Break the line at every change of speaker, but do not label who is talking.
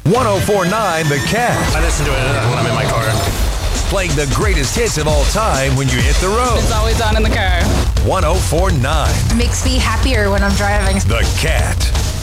1049 The Cat.
I listen to it when I'm in my car.
Playing the greatest hits of all time when you hit the road.
It's always on in the car.
1049
Makes me happier when I'm driving.
The Cat.